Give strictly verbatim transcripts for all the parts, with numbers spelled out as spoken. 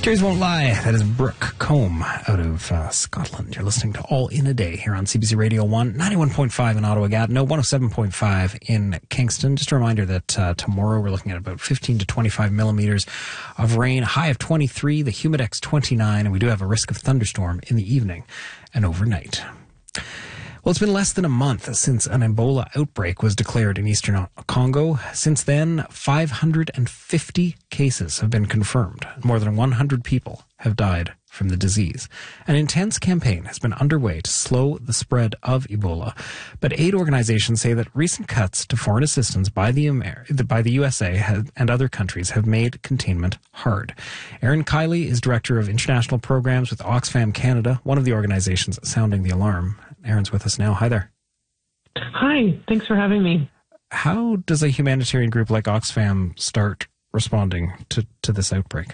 Tears Won't Lie. That is Brooke Combe out of uh, Scotland. You're listening to All in a Day here on C B C Radio one, ninety-one point five in Ottawa Gatineau, one oh seven point five in Kingston. Just a reminder that uh, tomorrow we're looking at about fifteen to twenty-five millimeters of rain, high of twenty-three, the humidex twenty-nine, and we do have a risk of thunderstorm in the evening and overnight. Well, it's been less than a month since an Ebola outbreak was declared in eastern Congo. Since then, five hundred fifty cases have been confirmed. More than one hundred people have died from the disease. An intense campaign has been underway to slow the spread of Ebola, but aid organizations say that recent cuts to foreign assistance by the, Amer- by the U S A have, and other countries have made containment hard. Erin Kiley is Director of International Programs with Oxfam Canada, one of the organizations sounding the alarm. Erin's with us now. Hi there. Hi, thanks for having me. How does a humanitarian group like Oxfam start responding to, to this outbreak?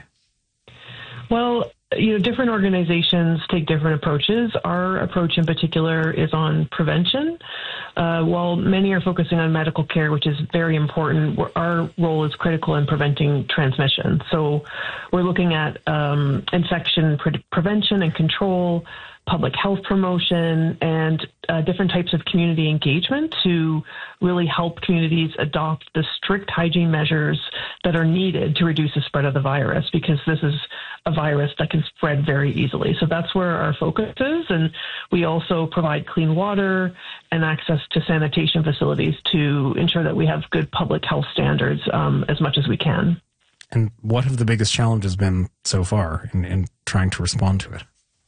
Well, you know, different organizations take different approaches. Our approach in particular is on prevention. Uh, while many are focusing on medical care, which is very important, our role is critical in preventing transmission. So we're looking at um, infection pre- prevention and control, public health promotion, and uh, different types of community engagement to really help communities adopt the strict hygiene measures that are needed to reduce the spread of the virus, because this is a virus that can spread very easily. So that's where our focus is. And we also provide clean water and access to sanitation facilities to ensure that we have good public health standards um, as much as we can. And what have the biggest challenges been so far in, in trying to respond to it?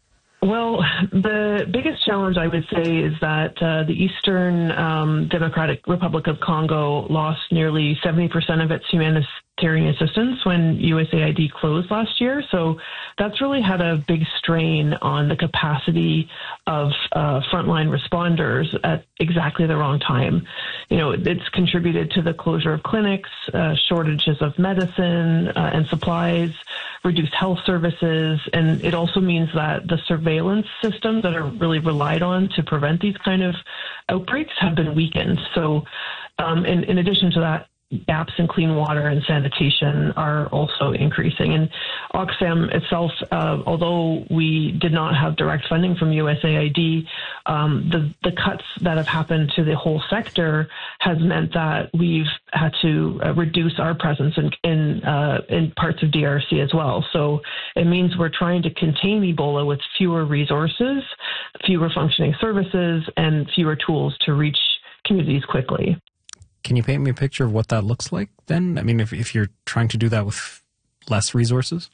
Well, the biggest challenge, I would say, is that uh, the Eastern um, Democratic Republic of Congo lost nearly seventy percent of its humanitarian assistance when U S A I D closed last year. So that's really had a big strain on the capacity of uh, frontline responders at exactly the wrong time. You know, it's contributed to the closure of clinics, uh, shortages of medicine uh, and supplies, reduced health services, and it also means that the surveillance systems that are really relied on to prevent these kind of outbreaks have been weakened. So um, in, in addition to that, gaps in clean water and sanitation are also increasing. And Oxfam itself, uh, although we did not have direct funding from U S A I D, um, the, the cuts that have happened to the whole sector has meant that we've had to uh, reduce our presence in in, uh, in parts of D R C as well. So it means we're trying to contain Ebola with fewer resources, fewer functioning services, and fewer tools to reach communities quickly. Can you paint me a picture of what that looks like then? I mean, if, if you're trying to do that with less resources?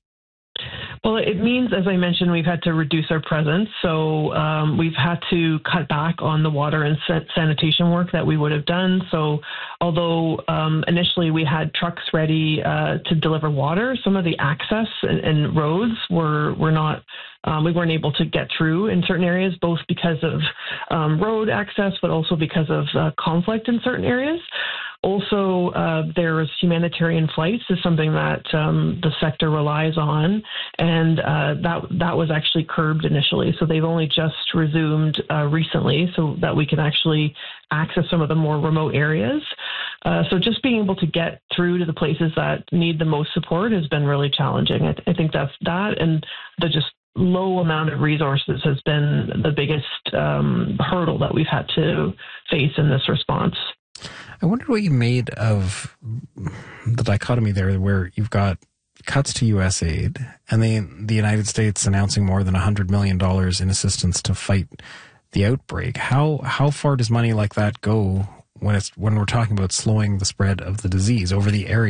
Well, it means, as I mentioned, we've had to reduce our presence. So um, we've had to cut back on the water and sanitation work that we would have done. So although um, initially we had trucks ready uh, to deliver water, some of the access and, and roads were, were not Um, we weren't able to get through in certain areas, both because of um, road access, but also because of uh, conflict in certain areas. Also, uh, there's humanitarian flights is something that um, the sector relies on, and uh, that that was actually curbed initially. So they've only just resumed uh, recently, so that we can actually access some of the more remote areas. Uh, so just being able to get through to the places that need the most support has been really challenging. I, th- I think that's that, and the just low amount of resources has been the biggest um, hurdle that we've had to face in this response. I wondered what you made of the dichotomy there, where you've got cuts to U S aid and then the United States announcing more than one hundred million dollars in assistance to fight the outbreak. How how far does money like that go when it's when we're talking about slowing the spread of the disease over the area